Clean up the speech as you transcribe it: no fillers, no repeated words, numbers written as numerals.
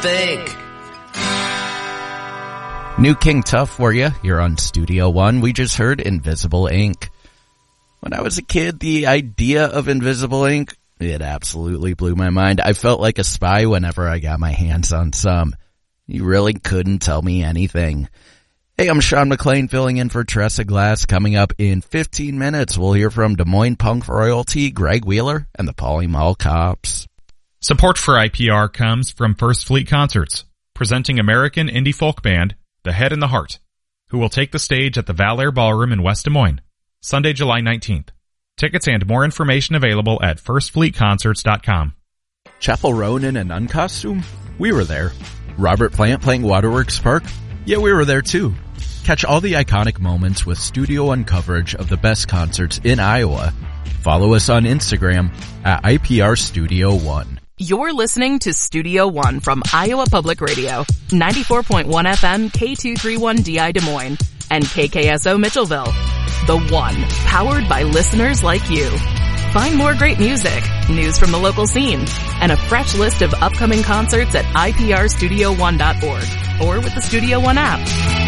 think. New King Tough for you here on Studio One. We just heard Invisible Ink. When I was a kid, the idea of invisible ink, it absolutely blew my mind. I felt like a spy whenever I got my hands on some. You really couldn't tell me anything. Hey, I'm Sean McLean filling in for Tressa Glass. Coming up in 15 minutes, we'll hear from Des Moines punk royalty Greg Wheeler and the Pauly Mall Cops. Support for IPR comes from First Fleet Concerts, presenting American indie folk band The Head and the Heart, who will take the stage at the Valair Ballroom in West Des Moines, Sunday, July 19th. Tickets and more information available at firstfleetconcerts.com. Chapel Roan in a nun costume? We were there. Robert Plant playing Waterworks Park? Yeah, we were there too. Catch all the iconic moments with Studio One coverage of the best concerts in Iowa. Follow us on Instagram at IPR Studio One. You're listening to Studio One from Iowa Public Radio, 94.1 FM, K231DI Des Moines, and KKSO Mitchellville. The One, powered by listeners like you. Find more great music, news from the local scene, and a fresh list of upcoming concerts at iprstudio1.org or with the Studio One app.